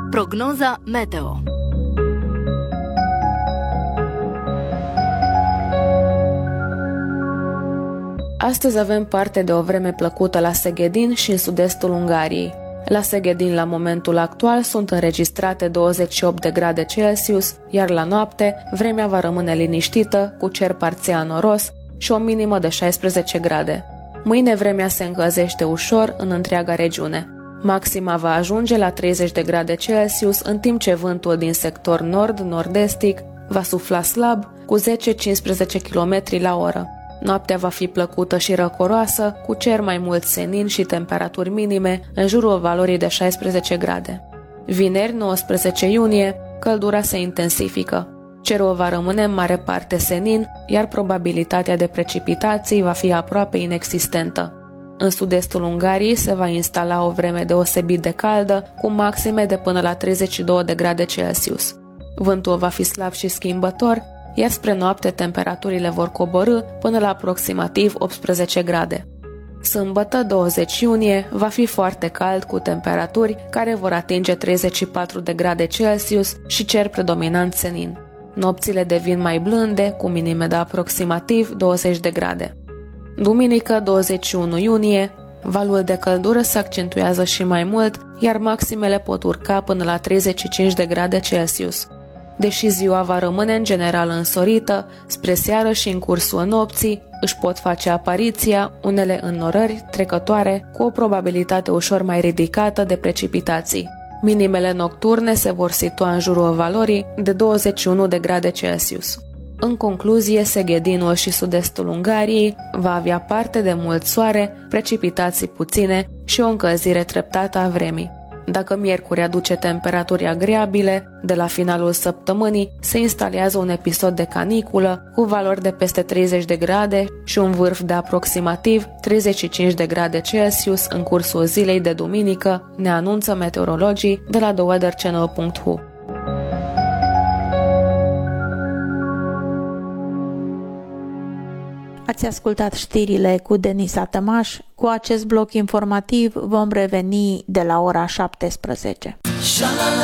Prognoza meteo. Astăzi avem parte de o vreme plăcută la Seghedin și în sud-estul Ungariei. La Seghedin, la momentul actual, sunt înregistrate 28 de grade Celsius, iar la noapte, vremea va rămâne liniștită, cu cer parțial noros și o minimă de 16 grade. Mâine vremea se încălzește ușor în întreaga regiune. Maxima va ajunge la 30 de grade Celsius, în timp ce vântul din sector nord-nord-estic va sufla slab, cu 10-15 km la oră. Noaptea va fi plăcută și răcoroasă, cu cer mai mult senin și temperaturi minime în jurul valorii de 16 grade. Vineri, 19 iunie, căldura se intensifică. Cerul va rămâne în mare parte senin, iar probabilitatea de precipitații va fi aproape inexistentă. În sud-estul Ungariei se va instala o vreme deosebit de caldă, cu maxime de până la 32 de grade Celsius. Vântul va fi slab și schimbător, iar spre noapte temperaturile vor coborî până la aproximativ 18 grade. Sâmbătă, 20 iunie, va fi foarte cald, cu temperaturi care vor atinge 34 de grade Celsius și cer predominant senin. Nopțile devin mai blânde, cu minime de aproximativ 20 de grade. Duminică, 21 iunie, valul de căldură se accentuează și mai mult, iar maximele pot urca până la 35 de grade Celsius. Deși ziua va rămâne în general însorită, spre seară și în cursul nopții își pot face apariția unele înnorări trecătoare cu o probabilitate ușor mai ridicată de precipitații. Minimele nocturne se vor situa în jurul valorii de 21 de grade Celsius. În concluzie, Seghedinul și sud-estul Ungariei va avea parte de mult soare, precipitații puține și o încălzire treptată a vremii. Dacă miercuri aduce temperaturi agreabile, de la finalul săptămânii se instalează un episod de caniculă cu valori de peste 30 de grade și un vârf de aproximativ 35 de grade Celsius în cursul zilei de duminică, ne anunță meteorologii de la theweatherchannel.hu. Ați ascultat știrile cu Denisa Tămaș. Cu acest bloc informativ vom reveni de la ora 17.